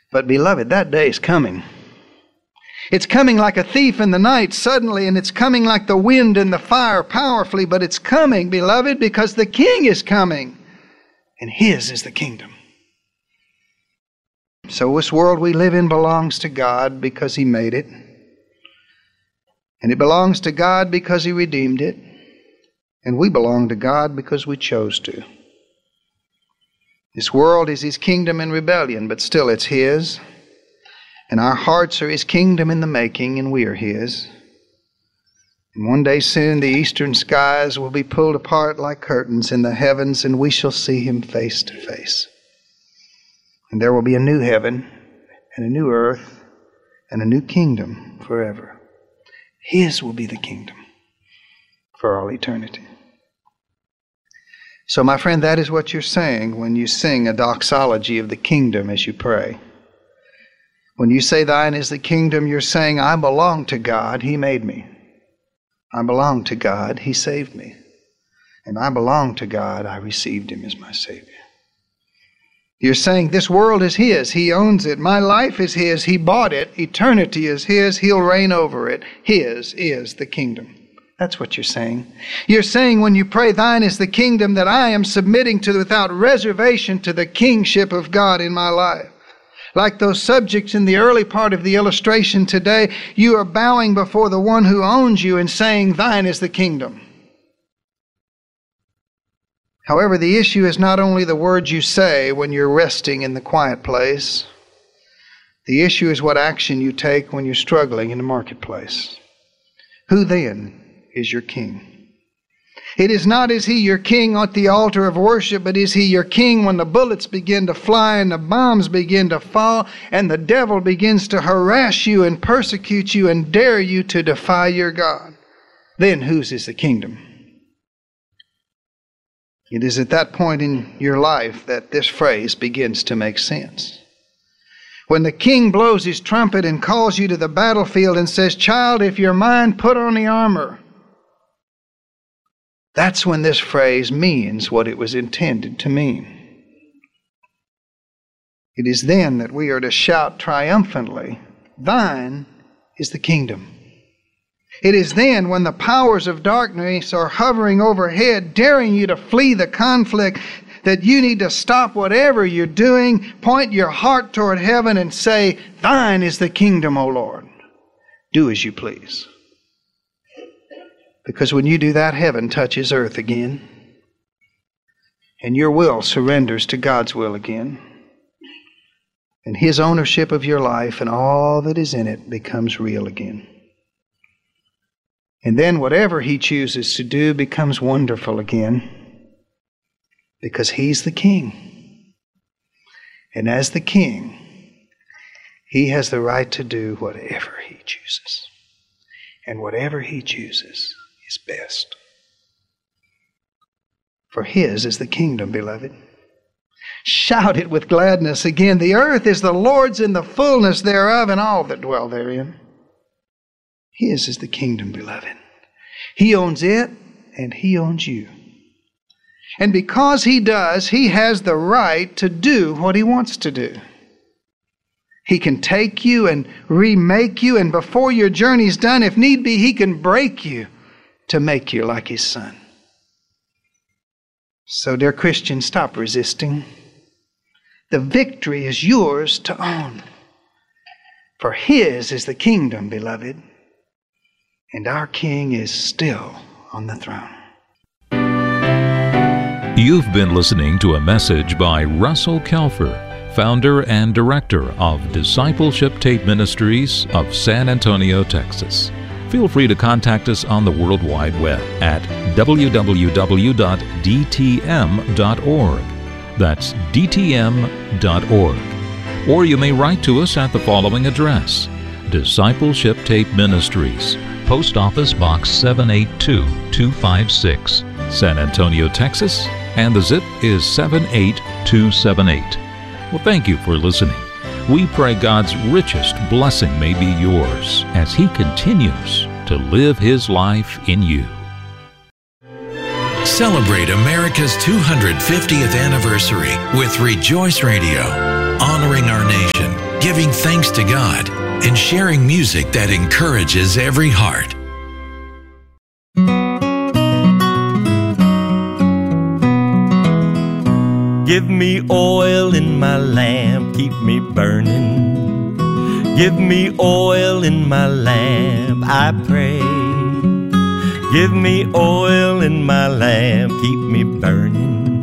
But beloved, that day is coming. It's coming like a thief in the night suddenly, and it's coming like the wind and the fire powerfully, but it's coming, beloved, because the King is coming, and His is the kingdom. So this world we live in belongs to God because He made it, and it belongs to God because He redeemed it, and we belong to God because we chose to. This world is His kingdom in rebellion, but still it's His. And our hearts are His kingdom in the making, and we are His. And one day soon the eastern skies will be pulled apart like curtains in the heavens, and we shall see Him face to face. And there will be a new heaven, and a new earth, and a new kingdom forever. His will be the kingdom for all eternity. So, my friend, that is what you're saying when you sing a doxology of the kingdom as you pray. When you say, Thine is the kingdom, you're saying, I belong to God, He made me. I belong to God, He saved me. And I belong to God, I received Him as my Savior. You're saying, this world is His, He owns it. My life is His, He bought it. Eternity is His, He'll reign over it. His is the kingdom. That's what you're saying. You're saying when you pray, Thine is the kingdom, that I am submitting to without reservation to the kingship of God in my life. Like those subjects in the early part of the illustration today, you are bowing before the one who owns you and saying, Thine is the kingdom. However, the issue is not only the words you say when you're resting in the quiet place. The issue is what action you take when you're struggling in the marketplace. Who then is your king? It is not, is He your king at the altar of worship, but is He your king when the bullets begin to fly and the bombs begin to fall and the devil begins to harass you and persecute you and dare you to defy your God? Then whose is the kingdom? It is at that point in your life that this phrase begins to make sense. When the king blows his trumpet and calls you to the battlefield and says, Child, if you're mine, put on the armor. That's when this phrase means what it was intended to mean. It is then that we are to shout triumphantly, Thine is the kingdom. It is then when the powers of darkness are hovering overhead, daring you to flee the conflict, that you need to stop whatever you're doing, point your heart toward heaven and say, Thine is the kingdom, O Lord. Do as you please. Because when you do that, heaven touches earth again. And your will surrenders to God's will again. And His ownership of your life and all that is in it becomes real again. And then whatever He chooses to do becomes wonderful again. Because He's the King. And as the King, He has the right to do whatever He chooses. And whatever He chooses is best. For His is the kingdom, beloved. Shout it with gladness again. The earth is the Lord's and the fullness thereof and all that dwell therein. His is the kingdom, beloved. He owns it and He owns you. And because He does, He has the right to do what He wants to do. He can take you and remake you, and before your journey's done, if need be, He can break you to make you like His Son. So, dear Christian, stop resisting. The victory is yours to own. For His is the kingdom, beloved, and our King is still on the throne. You've been listening to a message by Russell Kelfer, founder and director of Discipleship Tape Ministries of San Antonio, Texas. Feel free to contact us on the World Wide Web at www.dtm.org. That's dtm.org. Or you may write to us at the following address: Discipleship Tape Ministries, Post Office Box 782256, San Antonio, Texas, and the zip is 78278. Well, thank you for listening. We pray God's richest blessing may be yours as He continues to live His life in you. Celebrate America's 250th anniversary with Rejoice Radio, honoring our nation, giving thanks to God and sharing music that encourages every heart. Give me oil in my lamp, keep me burning. Give me oil in my lamp, I pray. Give me oil in my lamp, keep me burning.